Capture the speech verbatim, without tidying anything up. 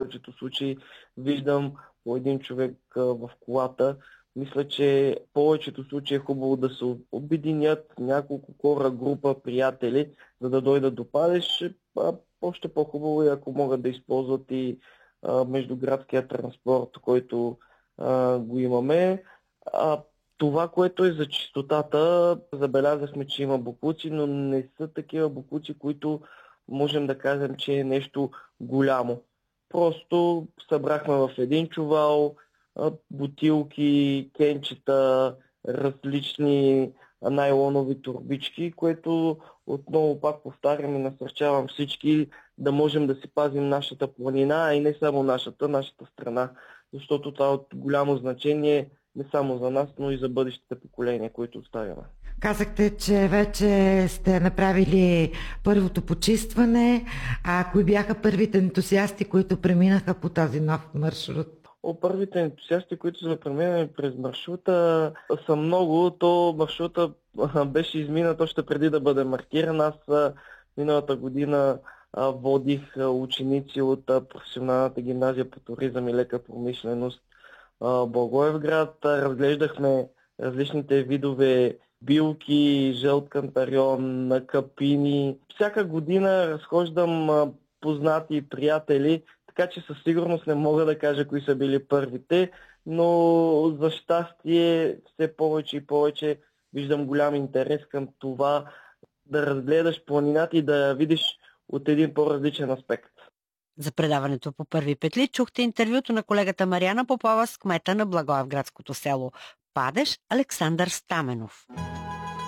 повечето случаи виждам по един човек в колата. Мисля, че в повечето случаи е хубаво да се обединят няколко хора, група, приятели, за да дойдат до Падеж. Още по-хубаво е, ако могат да използват и а, междуградския транспорт, който а, го имаме. А, това, което е за чистотата, забелязахме, че има боклуци, но не са такива боклуци, които можем да кажем, че е нещо голямо. Просто събрахме в един чувал бутилки, кенчета, различни найлонови турбички, което отново пак повтарям и насърчавам всички да можем да си пазим нашата планина, а и не само нашата, нашата страна, защото това е от голямо значение не само за нас, но и за бъдещите поколения, които оставяме. Казахте, че вече сте направили първото почистване. А кои бяха първите ентусиасти, които преминаха по този нов маршрут? О, първите ентусиасти, които са преминали през маршрута, са много. То маршрута беше изминат още преди да бъде маркиран. Аз миналата година водих ученици от професионалната гимназия по туризъм и лека промишленост Благоевград. Разглеждахме различните видове билки, жълт кантарион, капини. Всяка година разхождам познати и приятели, така че със сигурност не мога да кажа кои са били първите, но за щастие все повече и повече виждам голям интерес към това да разгледаш планината и да я видиш от един по-различен аспект. За предаването по Първи петли чухте интервюто на колегата Мариана Попова с кмета на Благоевградското село Падеж Александър Стаменов.